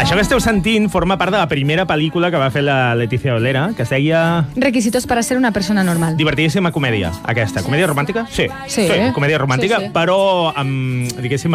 Això que esteu sentint forma part de la primera pel·lícula que va fer la Leticia Dolera, que es deia... Requisitos para ser una persona normal. Divertidíssima comèdia, aquesta. Comèdia romàntica? Sí. Comèdia romàntica, sí. Però amb, diguéssim,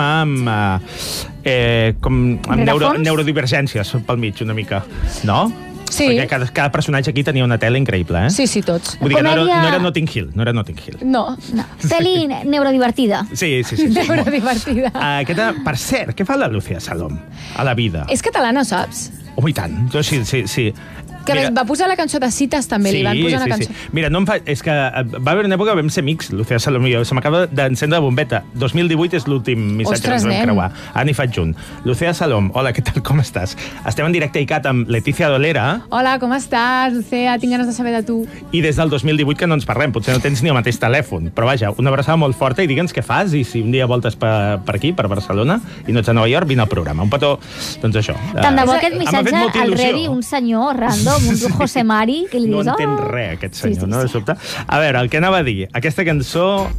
amb neurodivergències pel mig, una mica. No? Sí. Perquè cada personatge aquí tenia una tela increïble, eh? Sí, tots. Vull dir que no era Notting Hill, No. Peli neurodivertida. Sí. Neurodivertida. Aquesta, per cert, què fa la Lucía Salom a la vida? És catalana, saps? Home, i tant. Jo sí. Que va posar la cançó de Cites, també. Li van posar una cançó. Mira, és que va haver una època que vam ser amics, Lucía Salom i jo. Se m'acaba d'encendre la bombeta. 2018 és l'últim missatge que ens vam creuar. Ara n'hi faig un. Lucía Salom, hola, què tal, com estàs? Estem en directe i cat amb Leticia Dolera. Hola, com estàs, Lucía? Tinc ganes de saber de tu. I des del 2018 que no ens parlem. Potser no tens ni el mateix telèfon. Però vaja, una abraçada molt forta i digue'ns què fas i si un dia voltes per aquí, per Barcelona, i no ets a Nova York, vine al programa. Un petó, doncs això. Tant de bo aquest missatge el rebi un senyor random, un José Mari, que li dius... No entén res, aquest senyor, no? De sobte. A veure, el que anava a dir, aquesta cançó...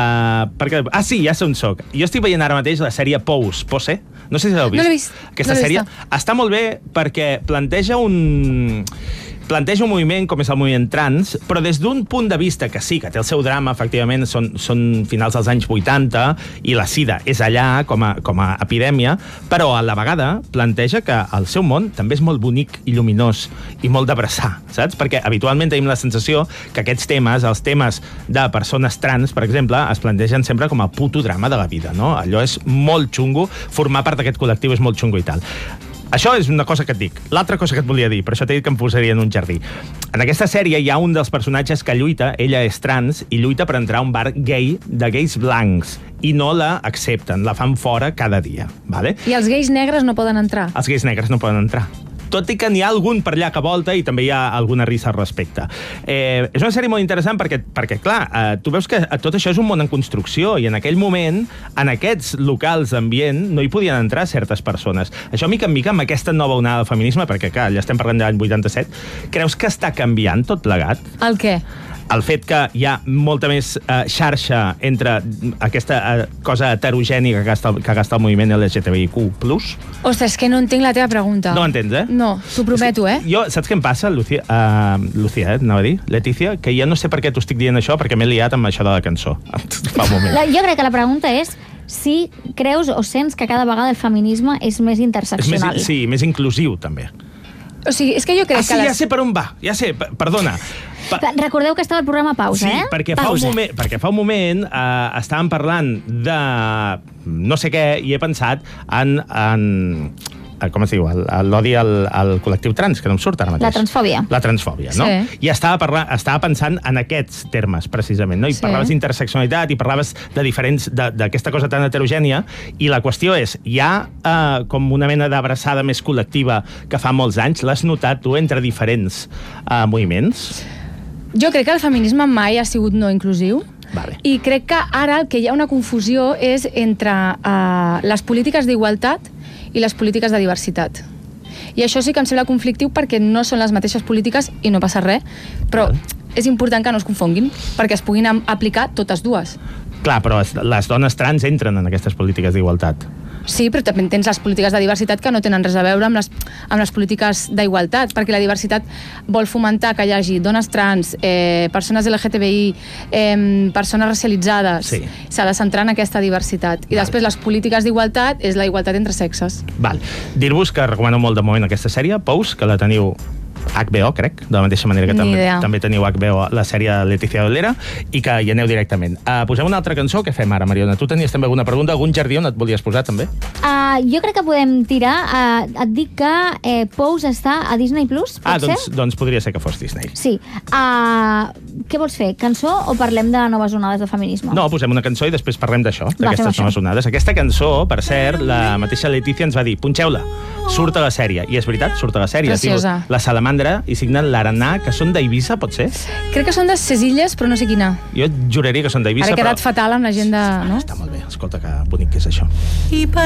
sí, ja sé on soc. Jo estic veient ara mateix la sèrie Pose. No sé si l'heu vist. No l'he vist. Aquesta sèrie està molt bé perquè planteja un moviment com és el moviment trans, però des d'un punt de vista que sí, que té el seu drama, efectivament, són finals dels anys 80 i la sida és allà com a epidèmia, però a la vegada planteja que el seu món també és molt bonic i lluminós i molt d'abraçar, saps? Perquè habitualment tenim la sensació que aquests temes, els temes de persones trans, per exemple, es plantegen sempre com a puto drama de la vida, no? Allò és molt xungo, formar part d'aquest col·lectiu és molt xungo i tal. Això és una cosa que et dic. L'altra cosa que et volia dir, per això t'he dit que em posaria en un jardí. En aquesta sèrie hi ha un dels personatges que lluita, ella és trans, i lluita per entrar a un bar gay de gais blancs, i no la accepten, la fan fora cada dia. Vale? I els gais negres no poden entrar? Els gais negres no poden entrar. Tot i que n'hi ha algun per allà que volta i també hi ha alguna risa al respecte. És una sèrie molt interessant perquè clar, tu veus que tot això és un món en construcció i en aquell moment, en aquests locals d'ambient, no hi podien entrar certes persones. Això, mica en mica, amb aquesta nova onada del feminisme, perquè clar, ja estem parlant de l'any 87, creus que està canviant tot plegat? El què? El fet que hi ha molta més xarxa entre aquesta cosa heterogènia que gasta el moviment LGTBIQ+. Ostres, és que no entenc la teva pregunta. No entens, eh? No, t'ho prometo, eh? Jo, saps què em passa, Lucía, anava a dir, Leticia? Que jo no sé per què t'ho estic dient això, perquè m'he liat amb això de la cançó. Fa un moment. Jo crec que la pregunta és si creus o sents que cada vegada el feminisme és més interseccional. Sí, més inclusiu, també. O sigui, és que jo crec que... Ja sé per on va, ja sé, perdona. Recordeu que estava el programa Pausa, eh? Sí, perquè fa un moment estàvem parlant de no sé què i he pensat en com es diu? L'odi al col·lectiu trans, que no em surt ara mateix. La transfòbia, no? Sí. I estava pensant en aquests termes, precisament, no? I parlaves d'interseccionalitat i parlaves d'aquesta cosa tan heterogènia, i la qüestió és, hi ha com una mena d'abraçada més col·lectiva que fa molts anys, l'has notat tu entre diferents moviments? Jo crec que el feminisme mai ha sigut no inclusiu. Vale. I crec que ara el que hi ha una confusió és entre les polítiques d'igualtat i les polítiques de diversitat. I això sí que em sembla conflictiu perquè no són les mateixes polítiques i no passa res, però és important que no es confonguin perquè es puguin aplicar totes dues. Clar, però les dones trans entren en aquestes polítiques d'igualtat. Sí, però també tens les polítiques de diversitat que no tenen res a veure amb les polítiques d'igualtat, perquè la diversitat vol fomentar que hi hagi dones trans, persones LGTBI, persones racialitzades. Sí. S'ha de centrar en aquesta diversitat. I després les polítiques d'igualtat és la igualtat entre sexes. Val. Dir-vos que recomano molt de moment aquesta sèrie, Pose, que la teniu HBO, crec, de la mateixa manera que també teniu HBO, la sèrie Leticia Dolera, i que hi aneu directament. Posem una altra cançó. Què fem ara, Mariona? Tu tenies també alguna pregunta? Algun jardí on et volies posar, també? Jo crec que podem tirar. Et dic que Pose està a Disney+, potser? Doncs podria ser que fos Disney. Sí. Què vols fer? Cançó o parlem de noves onades de feminisme? No, posem una cançó i després parlem d'això, d'aquestes noves onades. Aquesta cançó, per cert, la mateixa Leticia ens va dir, punxeu-la, surt a la sèrie. I és veritat, surt a la sèrie. Preciosa. La Salamandra i signen l'Aranà, que són d'Eivissa, pot ser? Crec que són de ses Illes, però no sé quina. Jo juraria que són d'Eivissa, Ara he quedat fatal amb la gent de... Està molt bé, escolta, que bonic que és això.